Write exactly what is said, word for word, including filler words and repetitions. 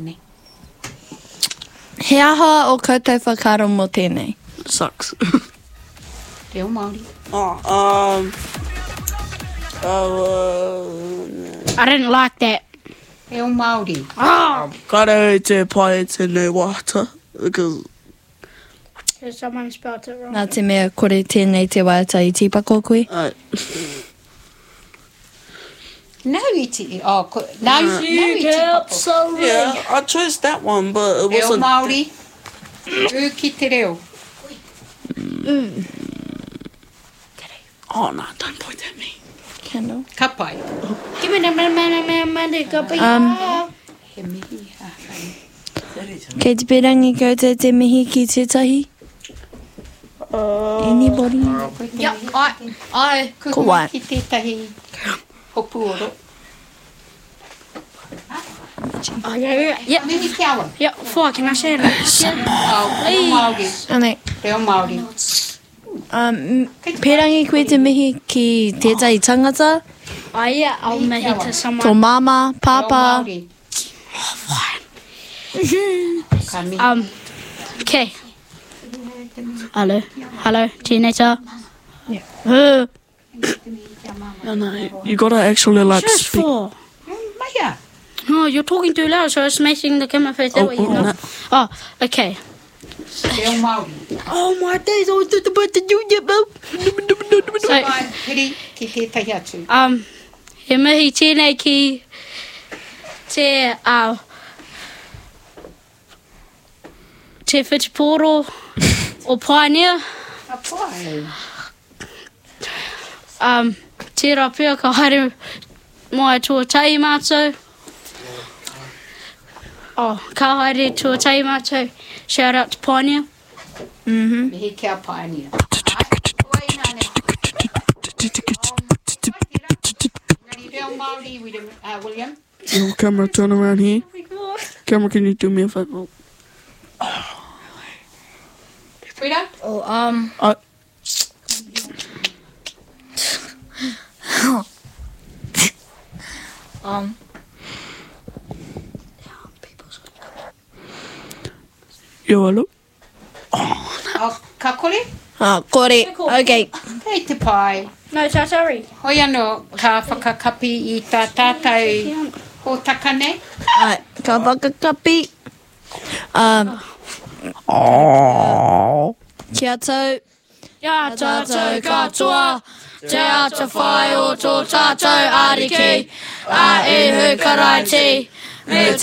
tēnei. He aha o koutou whakaro mō tēnei? Sucks. Reo Māori. oh, um... Oh, uh... I didn't like that. Reo Māori. Oh! Kare te pai tēnei wāta, because... Someone spelled it wrong. Nā te mea kore tēnei te waiata I tīpako koe? Uh, No iti. Oh, ko, no, no iti pako. yeah, I chose that one, but it Reo wasn't... Māori. U ki te reo. Oh, no, don't point at me. Candle. Ka pai. Give me the man, man, man, man, man, copy. Um, He mihi hawhai. Kei te perangi koutou te mihi ki tētahi? Uh, Anybody? Yeah, I, I, Ko kuhu wai. ki tētahi hopu oro. Oh, yeah, yeah, yeah. Mihi te awa. Yeah, four, can I share that? Oh, Reo Māori. Anei, Reo Māori. um, perangi koe te mihi ki tētahi tangata? Oh, yeah, I'll make it to someone. Tō mama, papa? Reo Māori. Ka mihi. Um, okay. Hello, hello, teenager. Yeah. Uh, no, no, you gotta actually, like, just speak... four. Maya. No, you're talking too loud, so it's making the camera face that Oh, way, you oh, know? no. Oh, okay. Reo Māori. Oh my days, I was just about to do that, So, So, ai, hiri ki tētahi atu. um, he mihi tēnei ki te, uh, te whetiporo o Pioneer. Ka pai. Um, tērā pia ka haere mai tuatai mātou. Oh, ka haere tuatai mātou. Shout out to Pioneer. Mm-hmm. Mihi kia Pioneer. Reo Māori, William. Uh, William. Oh, camera, turn around here. Camera, can you do me a favor? Frida? Oh, um... Uh, um... yo, hello? Oh, ka kore? Ah, kore. Okay. Kei te pai. No, so sorry. Hoi anō, ka whakakapi I tā tātou ho takane. Ai, ka whakakapi. Um... Oh. Kia tau. Ia tātou katoa, te ata whai o tō tātou ariki, a e hu karaiti, me